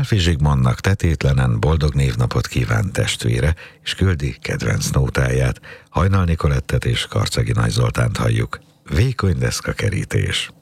Szalfi Zsigmondnak tetétlenen boldog névnapot kíván testvére, és küldi kedvenc nótáját. Hajnal Nicolettet és Karcagi Nagy Zoltánt halljuk. Vékony deszka kerítés.